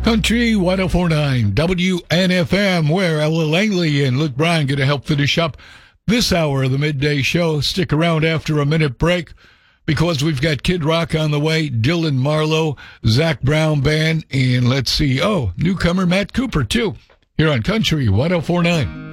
Country 1049 WNFM, where Ella Langley and Luke Bryan going to help finish up this hour of the midday show. Stick around after a minute break because we've got Kid Rock on the way, Dylan Marlowe, Zach Brown Band, and let's see, newcomer Matt Cooper too, here on Country 1049.